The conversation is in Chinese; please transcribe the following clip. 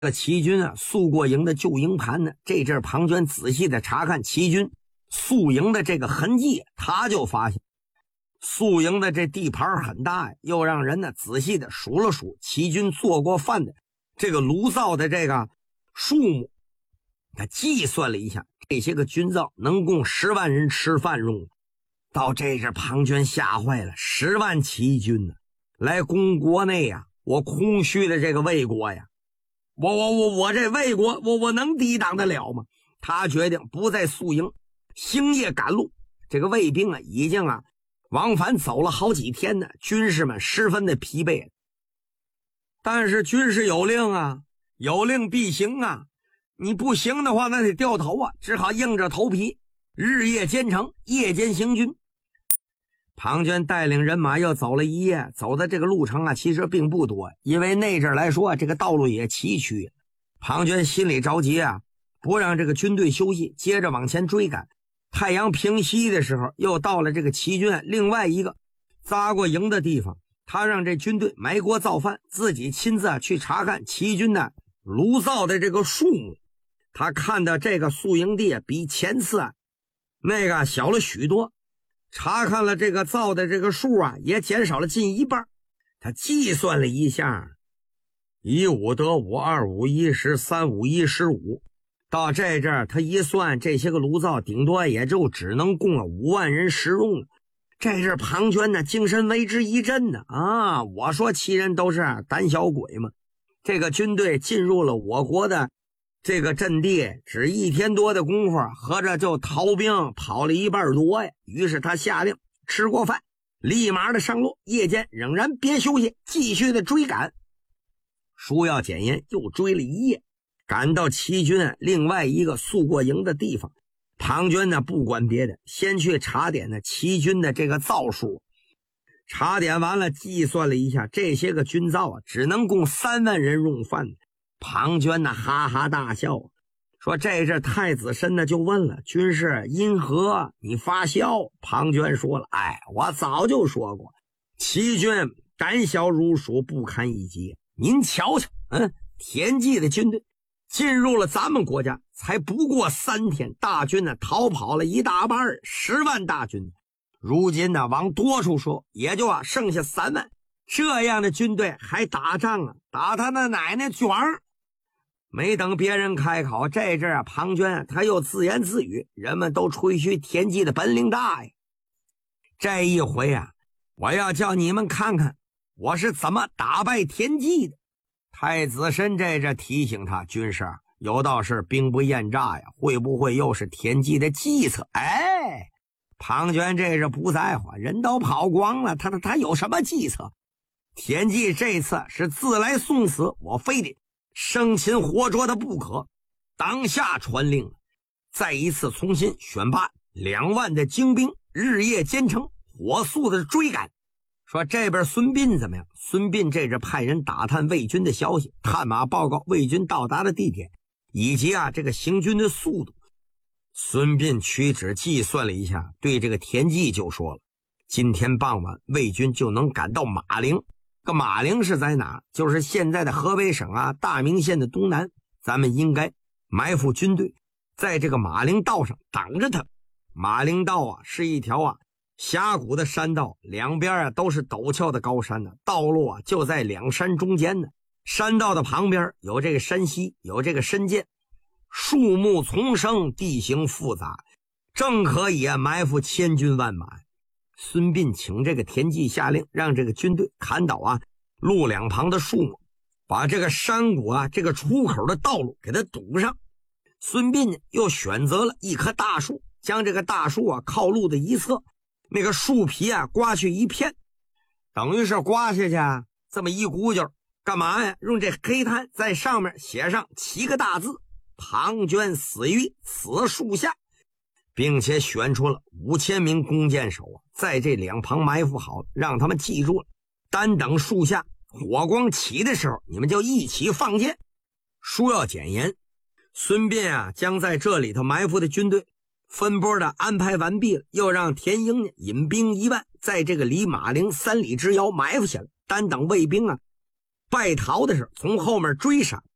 这齐军啊宿过营的旧营盘呢，这阵庞涓仔细的查看齐军宿营的这个痕迹，他就发现宿营的这地盘很大呀，又让人呢仔细的数了数齐军做过饭的这个炉灶的这个数目，他计算了一下，这些个军灶能供10万人吃饭用。到这阵庞涓吓坏了，10万齐军呢来攻国内呀，我空虚的这个魏国呀，我这魏国我能抵挡得了吗？他决定不再宿营，星夜赶路。这个魏兵啊已经往返走了好几天呢，军士们十分的疲惫。但是军士有令啊，有令必行啊，你不行的话那得掉头啊，只好硬着头皮日夜兼程，夜间行军。庞涓带领人马又走了一夜，走的这个路程其实并不多，因为那阵来说这个道路也崎岖。庞涓心里着急不让这个军队休息，接着往前追赶。太阳平西的时候，又到了这个齐军另外一个扎过营的地方，他让这军队埋锅造饭，自己亲自去查看齐军的炉灶的这个数目。他看到这个宿营地比前次那个小了许多，查看了这个灶的这个数也减少了近一半。他计算了一下，15得5 25 10 35 15，到这阵儿他一算，这些个炉灶顶多也就只能供了5万人食用了。这阵庞涓呢精神为之一振呢我说齐人都是胆小鬼嘛，这个军队进入了我国的这个阵地，只1天多的功夫，合着就逃兵跑了1半多呀。于是他下令吃过饭，立马的上路，夜间仍然别休息，继续的追赶。书要简言，又追了一夜，赶到齐军另外一个宿过营的地方。庞涓呢不管别的，先去查点齐军的这个灶数。查点完了，计算了一下，这些个军灶只能供3万人用饭。庞涓呢哈哈大笑，说这阵太子申呢就问了，军士因何你发笑？庞涓说了，我早就说过，齐军胆小如鼠，不堪一击。您瞧瞧田忌的军队进入了咱们国家才不过3天，大军呢逃跑了一大半，10万大军。如今呢往多处说也就剩下3万，这样的军队还打仗打他的奶奶卷儿。没等别人开口，这阵庞涓他又自言自语，人们都吹嘘田忌的本领大呀。这一回我要叫你们看看我是怎么打败田忌的。太子申这阵提醒他，军士有道是兵不厌诈呀，会不会又是田忌的计策？庞涓这是不在乎，人都跑光了，他有什么计策？田忌这次是自来送死，我非得生擒活捉他不可。当下传令，再一次重新选拔2万的精兵，日夜兼程，火速的追赶。说这边孙膑怎么样？孙膑这是派人打探魏军的消息，探马报告魏军到达的地点以及这个行军的速度。孙膑屈指计算了一下，对这个田忌就说了，今天傍晚魏军就能赶到马陵。这马陵是在哪？就是现在的河北省大名县的东南。咱们应该埋伏军队，在这个马陵道上挡着他。马陵道是一条峡谷的山道，两边都是陡峭的高山道路就在2山中间呢。山道的旁边有这个山溪，有这个深涧，树木丛生，地形复杂，正可以埋伏千军万马。孙膑请这个田忌下令，让这个军队砍倒路两旁的树木，把这个山谷这个出口的道路给它堵上。孙膑又选择了一棵大树，将这个大树靠路的一侧，那个树皮刮去一片，等于是刮下去这么一股劲儿，干嘛呀？用这黑炭在上面写上7个大字：庞涓死于此树下，并且选出了5000名弓箭手在这两旁埋伏好，让他们记住了，单等树下火光起的时候，你们就一起放箭。书要简言，孙膑将在这里头埋伏的军队分拨的安排完毕了，又让田英引兵1万，在这个离马陵3里之遥埋伏下来，单等魏兵败逃的时候从后面追杀，